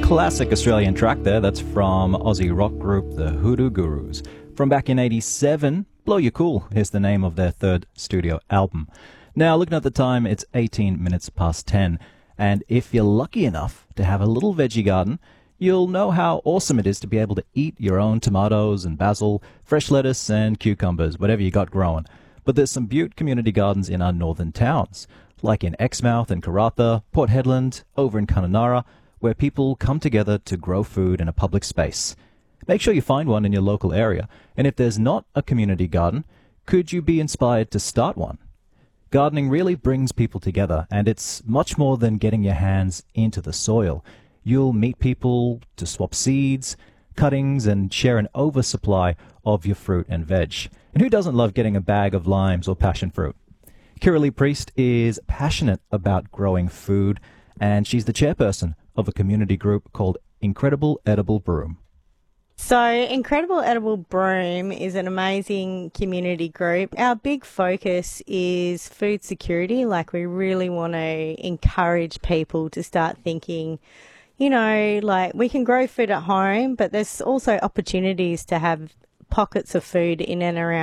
Classic Australian track there. That's from Aussie rock group The Hoodoo Gurus. From back in 87, Blow You Cool is the name of their third studio album. Now, looking at the time, it's 18 minutes past 10. And if you're lucky enough to have a little veggie garden, you'll know how awesome it is to be able to eat your own tomatoes and basil, fresh lettuce and cucumbers, whatever you got growing. But there's some beaut community gardens in our northern towns, like in Exmouth and Karratha, Port Hedland, over in Kununurra, where people come together to grow food in a public space. Make sure you find one in your local area, and if there's not a community garden, could you be inspired to start one? Gardening really brings people together, and it's much more than getting your hands into the soil. You'll meet people to swap seeds, cuttings, and share an oversupply of your fruit and veg. And who doesn't love getting a bag of limes or passion fruit? Kiralee Priest is passionate about growing food, and she's the chairperson of a community group called Incredible Edible Broom. So Incredible Edible Broom is an amazing community group. Our big focus is food security. Like, we really want to encourage people to start thinking, you know, like, we can grow food at home, but there's also opportunities to have pockets of food in and around